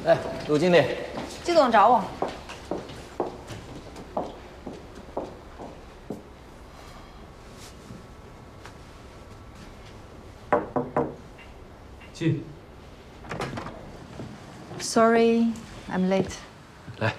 来，鲁经理， 季总找我。 进。 Sorry, I'm late. 来，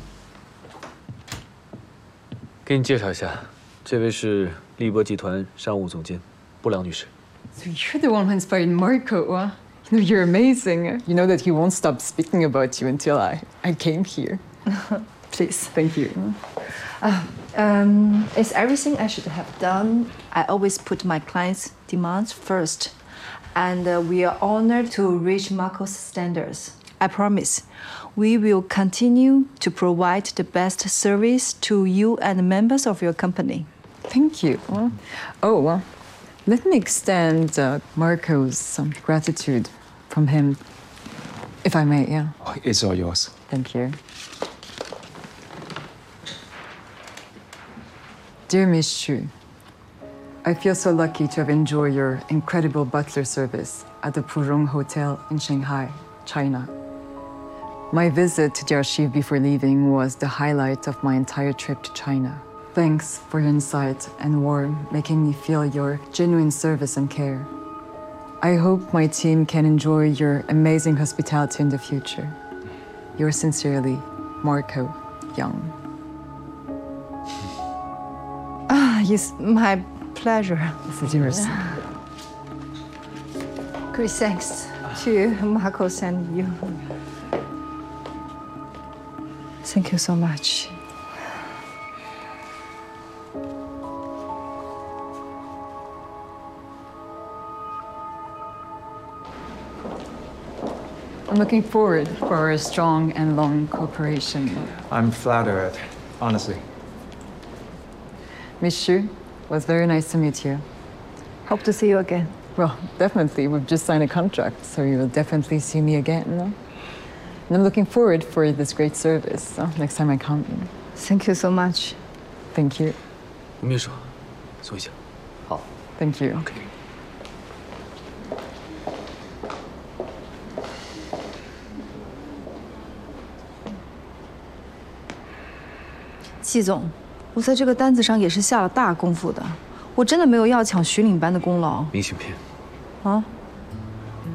给你介绍一下，这位是立波集团商务总监布良女士。 So you're the one who inspired Marco, huh? You know, you're amazing. You know that he won't stop speaking about you until I came here. Please. Thank you. It's everything I should have done. I always put my clients' demands first. And we are honored to reach Marco's standards. I promise. We will continue to provide the best service to you and members of your company. Thank you. Oh, well, let me extend Marco's gratitude from him, if I may, yeah. Oh, it's all yours. Thank you. Dear Miss Xu, I feel so lucky to have enjoyed your incredible butler service at the Purong Hotel in Shanghai, China. My visit to Jiaxi before leaving was the highlight of my entire trip to China. Thanks for your insight and warmth, making me feel your genuine service and care. I hope my team can enjoy your amazing hospitality in the future. Yours sincerely, Marco Young. It's my pleasure. This is yours. Great thanks to Marco and you. Thank you so much. I'm looking forward for a strong and long cooperation. I'm flattered, honestly. Miss Xu, it was very nice to meet you. Hope to see you again. Well, definitely. We've just signed a contract, so you will definitely see me again. No? And I'm looking forward for this great service next time I come. Thank you so much. Thank you. 吴秘书，坐一下。 好。 Thank you. OK。 季总，我在这个单子上也是下了大功夫的，我真的没有要抢徐领班的功劳。 明信片。 啊？